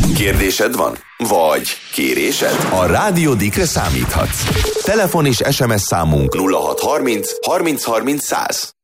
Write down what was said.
Kérdésed van? Vagy kérésed? A Rádió Dikre számíthatsz. Telefon és SMS számunk 0630 30 30 100.